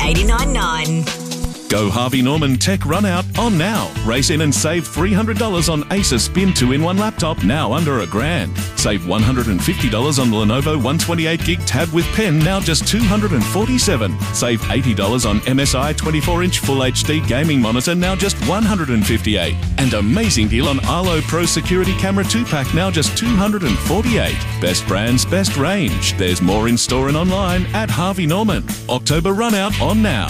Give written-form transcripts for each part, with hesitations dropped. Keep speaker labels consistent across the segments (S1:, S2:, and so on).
S1: 89.9.
S2: Go Harvey Norman Tech Runout on now. Race in and save $300 on Acer Spin 2-in-1 laptop, now under $1,000. Save $150 on the Lenovo 128GB tab with pen, now just $247. Save $80 on MSI 24-inch Full HD gaming monitor, now just $158. And amazing deal on Arlo Pro Security Camera 2-pack, now just $248. Best brands, best range. There's more in store and online at Harvey Norman. October Runout on now.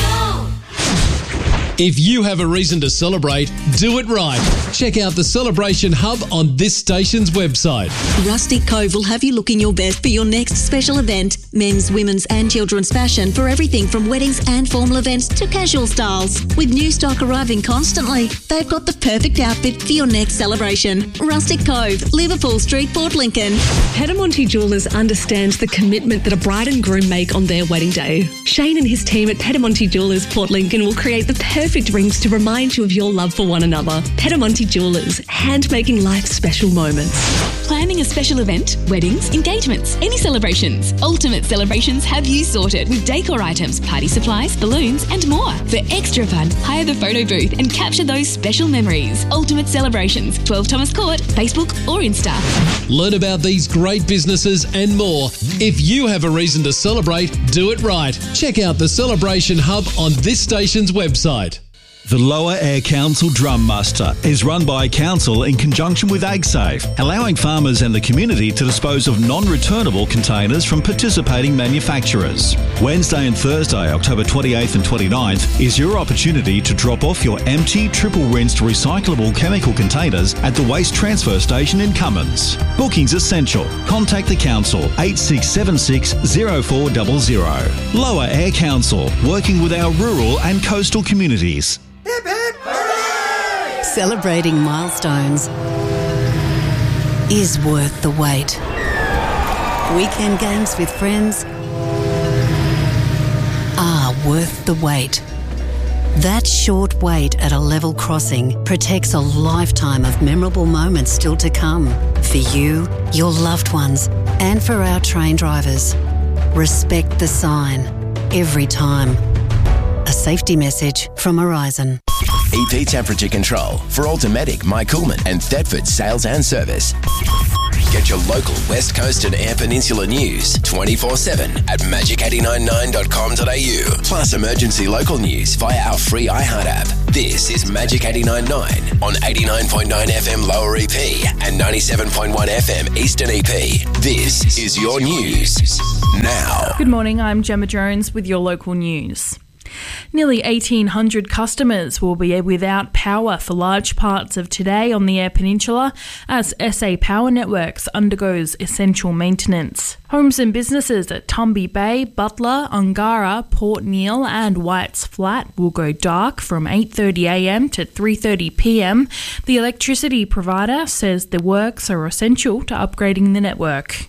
S3: If you have a reason to celebrate, do it right. Check out the Celebration Hub on this station's website.
S4: Rustic Cove will have you looking your best for your next special event. Men's, women's and children's fashion for everything from weddings and formal events to casual styles. With new stock arriving constantly, they've got the perfect outfit for your next celebration. Rustic Cove, Liverpool Street, Port Lincoln.
S5: Petamonte Jewellers understands the commitment that a bride and groom make on their wedding day. Shane and his team at Petamonte Jewellers, Port Lincoln will create the perfect rings to remind you of your love for one another. Petamonte Jewellers, hand-making life's special moments.
S6: Planning a special event, weddings, engagements, any celebrations. Ultimate Celebrations have you sorted with decor items, party supplies, balloons and more. For extra fun, hire the photo booth and capture those special memories. Ultimate Celebrations, 12 Thomas Court, Facebook or Insta.
S3: Learn about these great businesses and more. If you have a reason to celebrate, do it right. Check out the Celebration Hub on this station's website.
S7: The Lower Air Council Drum Muster is run by Council in conjunction with AgSafe, allowing farmers and the community to dispose of non-returnable containers from participating manufacturers. Wednesday and Thursday, October 28th and 29th, is your opportunity to drop off your empty, triple-rinsed recyclable chemical containers at the Waste Transfer Station in Cummins. Bookings essential. Contact the Council, 8676 0400. Lower Air Council, working with our rural and coastal communities.
S8: Hip, hip, hooray!
S4: Celebrating milestones is worth the wait. Weekend games with friends are worth the wait. That short wait at a level crossing protects a lifetime of memorable moments still to come. For you, your loved ones, and for our train drivers. Respect the sign every time. A safety message from Horizon.
S9: EP temperature control for Automatic, My Coolman and Thetford sales and service. Get your local West Coast and Eyre Peninsula news 24/7 at magic899.com.au. Plus emergency local news via our free iHeart app. This is Magic 89.9 on 89.9 FM Lower EP and 97.1 FM Eastern EP. This is your news now.
S10: Good morning, I'm Gemma Jones with your local news. Nearly 1,800 customers will be without power for large parts of today on the Eyre Peninsula as SA Power Networks undergoes essential maintenance. Homes and businesses at Tumby Bay, Butler, Ungara, Port Neal and White's Flat will go dark from 8:30am to 3:30pm. The electricity provider says the works are essential to upgrading the network.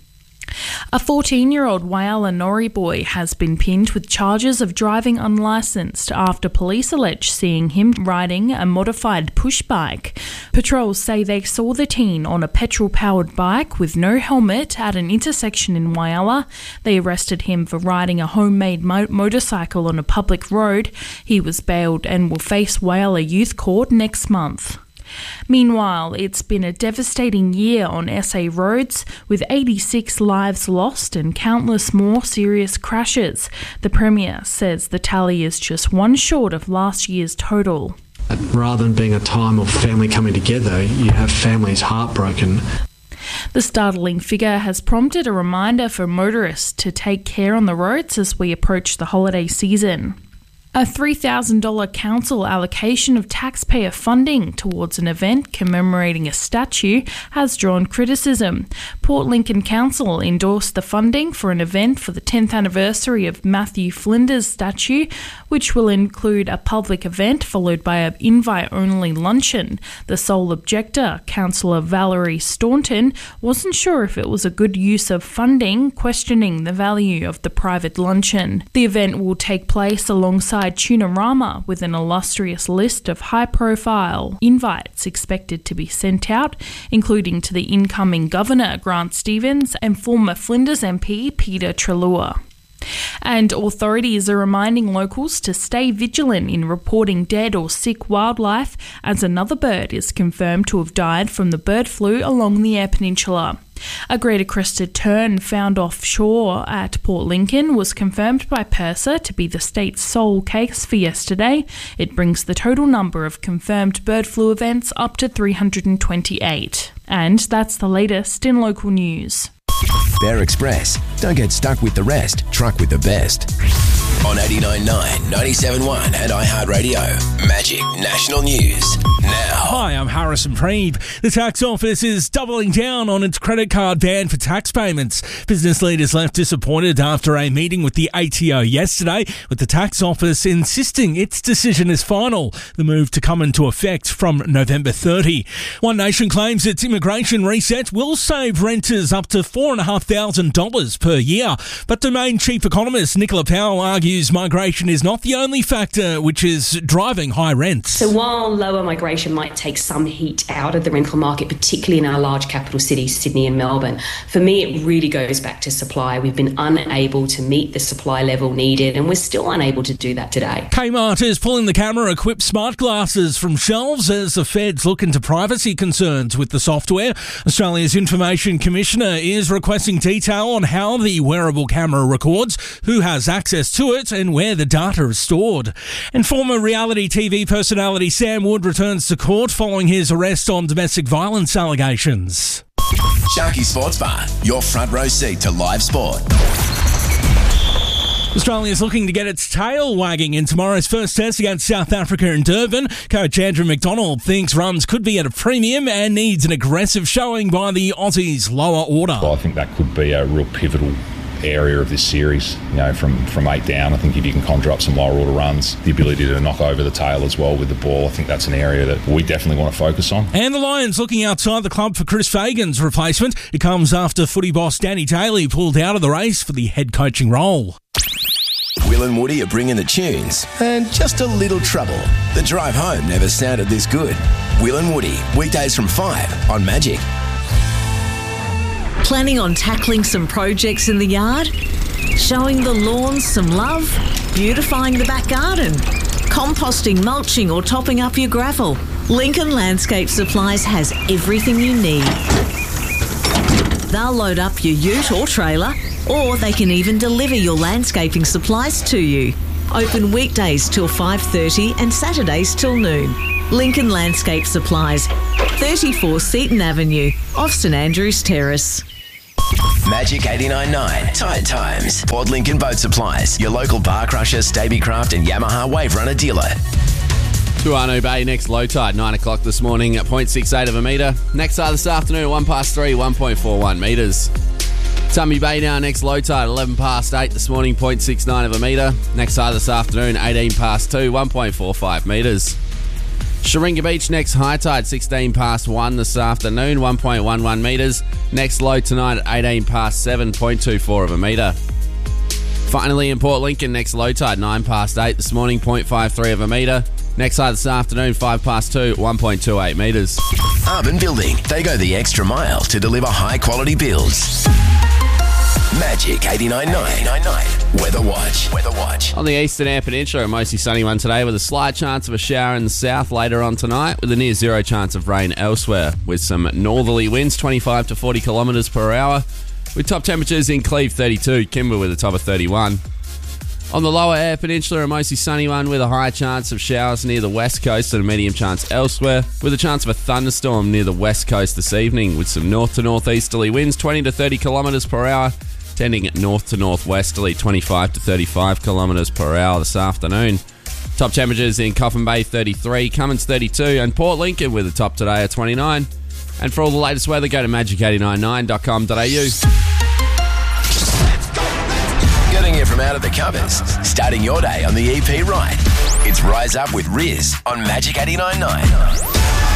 S10: A 14-year-old Whyalla Norrie boy has been pinned with charges of driving unlicensed after police allege seeing him riding a modified push bike. Patrols say they saw the teen on a petrol-powered bike with no helmet at an intersection in Whyalla. They arrested him for riding a homemade motorcycle on a public road. He was bailed and will face Whyalla Youth Court next month. Meanwhile, it's been a devastating year on SA roads, with 86 lives lost and countless more serious crashes. The Premier says the tally is just one short of last year's total.
S11: Rather than being a time of family coming together, you have families heartbroken.
S10: The startling figure has prompted a reminder for motorists to take care on the roads as we approach the holiday season. A $3,000 council allocation of taxpayer funding towards an event commemorating a statue has drawn criticism. Port Lincoln Council endorsed the funding for an event for the 10th anniversary of Matthew Flinders' statue, which will include a public event followed by an invite-only luncheon. The sole objector, Councillor Valerie Staunton, wasn't sure if it was a good use of funding, questioning the value of the private luncheon. The event will take place alongside Tunarama, with an illustrious list of high-profile invites expected to be sent out, including to the incoming Governor Grant Stevens and former Flinders MP Peter Treloar. And authorities are reminding locals to stay vigilant in reporting dead or sick wildlife, as another bird is confirmed to have died from the bird flu along the Eyre Peninsula. A greater crested tern found offshore at Port Lincoln was confirmed by PIRSA to be the state's sole case for yesterday. It brings the total number of confirmed bird flu events up to 328. And that's the latest in local news.
S9: Bear Express. Don't get stuck with the rest. Truck with the best. On 89.9, 97.1 and iHeartRadio. Magic National News. Now.
S1: Hi, I'm Harrison Preeb. The tax office is doubling down on its credit card ban for tax payments. Business leaders left disappointed after a meeting with the ATO yesterday, with the tax office insisting its decision is final. The move to come into effect from November 30. One Nation claims its immigration reset will save renters up to $4,500 per year. But Domain Chief Economist Nicola Powell argues migration is not the only factor which is driving high rents.
S12: So while lower migration might take some heat out of the rental market, particularly in our large capital cities, Sydney and Melbourne, for me it really goes back to supply. We've been unable to meet the supply level needed, and we're still unable to do that today.
S1: Kmart is pulling the camera-equipped smart glasses from shelves as the feds look into privacy concerns with the software. Australia's Information Commissioner is requesting detail on how the wearable camera records, who has access to it, and where the data is stored. And former reality TV personality Sam Wood returns to court following his arrest on domestic violence allegations.
S9: Sharky Sports Bar, your front row seat to live sport.
S1: Australia is looking to get its tail wagging in tomorrow's first test against South Africa in Durban. Coach Andrew McDonald thinks runs could be at a premium and needs an aggressive showing by the Aussies' lower order.
S13: Well, I think that could be a real pivotal area of this series, from 8 down. I think if you can conjure up some lower order runs, the ability to knock over the tail as well with the ball, I think that's an area that we definitely want to focus on.
S1: And the Lions looking outside the club for Chris Fagan's replacement. It comes after footy boss Danny Daly pulled out of the race for the head coaching role.
S9: Will and Woody are bringing the tunes and just a little trouble. The drive home never sounded this good. Will and Woody, weekdays from 5 on Magic.
S14: Planning on tackling some projects in the yard? Showing the lawns some love? Beautifying the back garden? Composting, mulching or topping up your gravel? Lincoln Landscape Supplies has everything you need. They'll load up your ute or trailer, or they can even deliver your landscaping supplies to you. Open weekdays till 5:30 and Saturdays till noon. Lincoln Landscape Supplies, 34 Seaton Avenue, off St Andrews Terrace.
S9: Magic 89.9. Tide Times. Port Lincoln Boat Supplies. Your local bar crusher, Stabicraft and Yamaha Wave Runner dealer.
S15: To Arno Bay, next low tide, 9 o'clock this morning at 0.68 of a metre. Next tide this afternoon at 1 past 3, 1.41 metres. Tumby Bay now, next low tide, 11 past 8 this morning, 0.69 of a metre. Next tide this afternoon, 18 past 2, 1.45 metres. Sharinga Beach, next high tide, 16 past 1 this afternoon, 1.11 metres. Next low tonight at 18 past 7, 0.24 of a metre. Finally in Port Lincoln, next low tide, 9 past 8 this morning, 0.53 of a metre. Next tide this afternoon, 5 past 2, 1.28 metres.
S9: Urban Building. They go the extra mile to deliver high quality builds. Magic 89.9. Weather Watch.
S15: On the eastern Eyre Peninsula, a mostly sunny one today with a slight chance of a shower in the south later on tonight, with a near zero chance of rain elsewhere, with some northerly winds 25 to 40 kilometres per hour, with top temperatures in Cleve 32, Kimber with a top of 31. On the lower Eyre Peninsula, a mostly sunny one with a high chance of showers near the west coast and a medium chance elsewhere, with a chance of a thunderstorm near the west coast this evening, with some north to northeasterly winds 20 to 30 kilometres per hour, tending north to northwesterly 25 to 35 kilometres per hour this afternoon. Top temperatures in Coffin Bay 33, Cummins 32 and Port Lincoln with a top today of 29. And for all the latest weather, go to magic899.com.au.
S9: Getting you from out of the covers, starting your day on the EP right. It's Rise Up with Riz on Magic 89.9.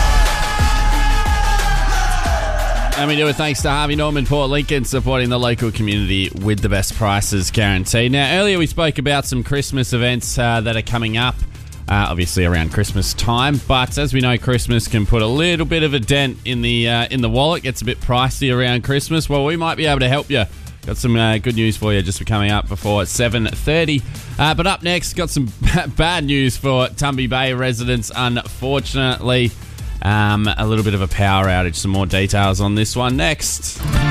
S15: And we do it thanks to Harvey Norman Port Lincoln, supporting the local community with the best prices guaranteed. Now, earlier we spoke about some Christmas events that are coming up, obviously around Christmas time. But as we know, Christmas can put a little bit of a dent in the wallet. Gets a bit pricey around Christmas. Well, we might be able to help you Got some good news for you just for coming up before 7:30. But up next, got some bad news for Tumby Bay residents, unfortunately. A little bit of a power outage. Some more details on this one next.